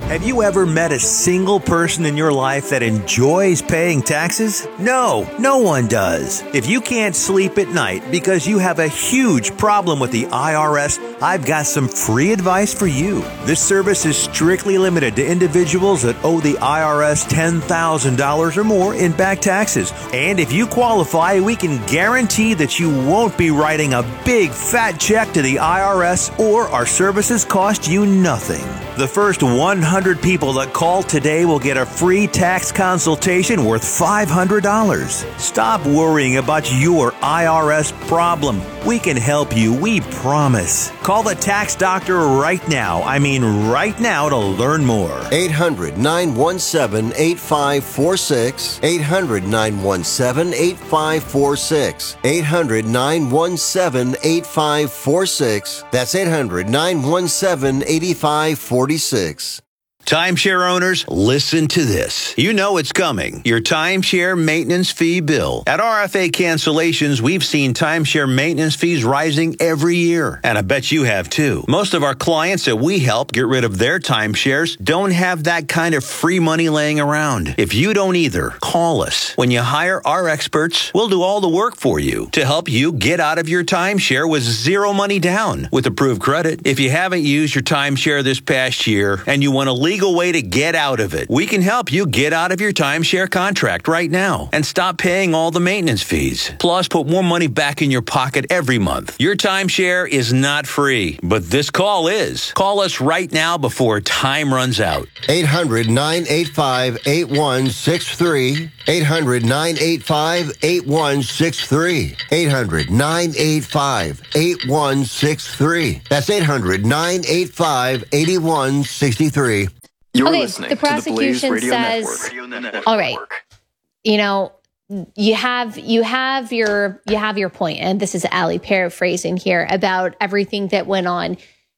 Have you ever met a single person in your life that enjoys paying taxes? No one does. If you can't sleep at night because you have a huge problem with the IRS, I've got some free advice for you. This service is strictly limited to individuals that owe the IRS $10,000 or more in back taxes. And if you qualify, we can guarantee that you won't be writing a big fat check to the IRS, or our services cost you nothing. The first 100 people that call today will get a free tax consultation worth $500. Stop worrying about your IRS problem. We can help you, we promise. Call the tax doctor right now. I mean right now, to learn more. 800-917-8546. 800-917-8546. 800-917-8546. That's 800-917-8546. Timeshare owners, listen to this. You know it's coming. Your timeshare maintenance fee bill. At RFA Cancellations, we've seen timeshare maintenance fees rising every year. And I bet you have too. Most of our clients that we help get rid of their timeshares don't have that kind of free money laying around. If you don't either, call us. When you hire our experts, we'll do all the work for you to help you get out of your timeshare with zero money down with approved credit. If you haven't used your timeshare this past year and you want a legal way to get out of it, we can help you get out of your timeshare contract right now and stop paying all the maintenance fees. Plus, put more money back in your pocket every month. Your timeshare is not free, but this call is. Call us right now before time runs out. 800-985-8163. 800-985-8163. 800-985-8163. That's 800-985-8163. You're listening the prosecution to the Blaze Radio says, Network. all right, you know, you have your point, and this is Ali paraphrasing here, about everything that went on.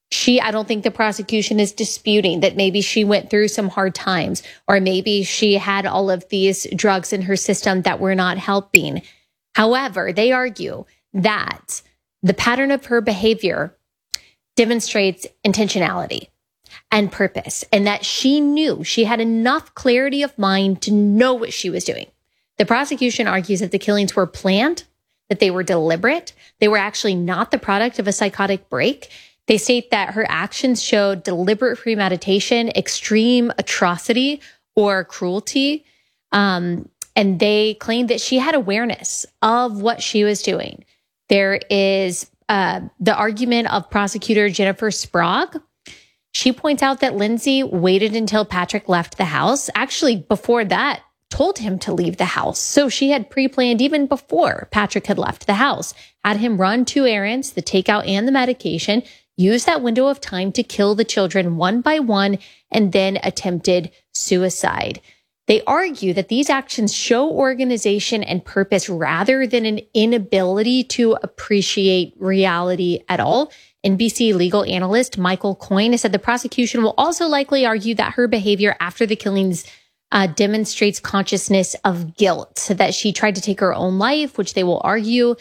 I don't think the prosecution is disputing that maybe she went through some hard times, or maybe she had all of these drugs in her system that were not helping. However, they argue that the pattern of her behavior demonstrates intentionality and purpose, and that she knew, she had enough clarity of mind to know what she was doing. The prosecution argues that the killings were planned, that they were deliberate, they were actually not the product of a psychotic break. They state that her actions showed deliberate premeditation, extreme atrocity, or cruelty. And they claim that she had awareness of what she was doing. There is the argument of prosecutor Jennifer Sprague. She points out that Lindsay waited until Patrick left the house. Actually, before that, told him to leave the house. So she had pre-planned even before Patrick had left the house, had him run 2 errands, the takeout and the medication, use that window of time to kill the children one by one, and then attempted suicide. They argue that these actions show organization and purpose rather than an inability to appreciate reality at all. NBC legal analyst Michael Coyne said the prosecution will also likely argue that her behavior after the killings demonstrates consciousness of guilt, so that she tried to take her own life, which they will argue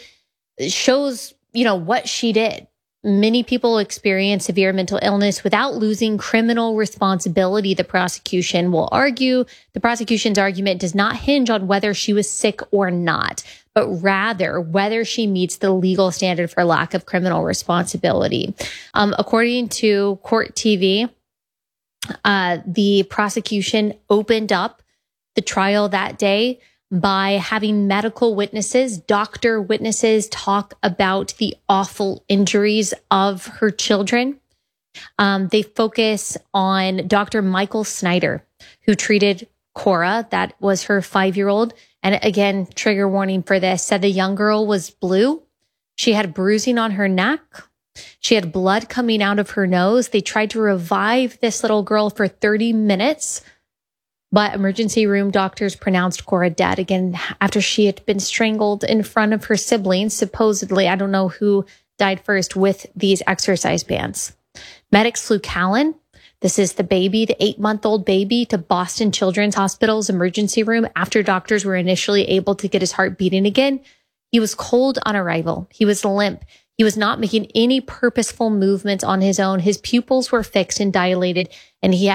shows, what she did. Many people experience severe mental illness without losing criminal responsibility. The prosecution will argue the prosecution's argument does not hinge on whether she was sick or not, but rather whether she meets the legal standard for lack of criminal responsibility. According to Court TV, the prosecution opened up the trial that day by having medical witnesses, doctor witnesses, talk about the awful injuries of her children. They focus on Dr. Michael Snyder, who treated Cora, that was her 5-year-old. And again, trigger warning for this, said the young girl was blue. She had bruising on her neck. She had blood coming out of her nose. They tried to revive this little girl for 30 minutes. But emergency room doctors pronounced Cora dead again after she had been strangled in front of her siblings. Supposedly, I don't know who died first, with these exercise bands. Medics flew Callan. This is the baby, the 8-month-old baby, to Boston Children's Hospital's emergency room after doctors were initially able to get his heart beating again. He was cold on arrival. He was limp. He was not making any purposeful movements on his own. His pupils were fixed and dilated, and he had